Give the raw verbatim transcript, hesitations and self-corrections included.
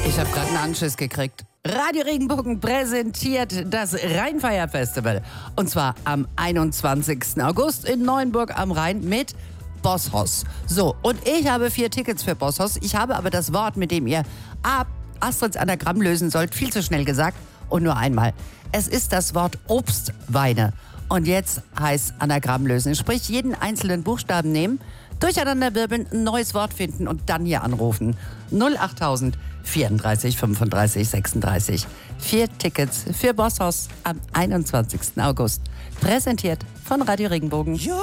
Ich habe gerade einen Anschiss gekriegt. Radio Regenbogen präsentiert das Rheinfeierfestival. Und zwar am einundzwanzigsten August in Neuenburg am Rhein mit Bosshaus. So, und ich habe vier Tickets für Bosshaus. Ich habe aber das Wort, mit dem ihr ab Astrids Anagramm lösen sollt, viel zu schnell gesagt. Und nur einmal. Es ist das Wort Obstweine. Und jetzt heißt Anagramm lösen. Sprich, jeden einzelnen Buchstaben nehmen, durcheinander wirbeln, ein neues Wort finden und dann hier anrufen. null achttausend vierunddreißig fünfunddreißig sechsunddreißig. Vier Tickets für Bosshaus am einundzwanzigsten August. Präsentiert von Radio Regenbogen. Jo!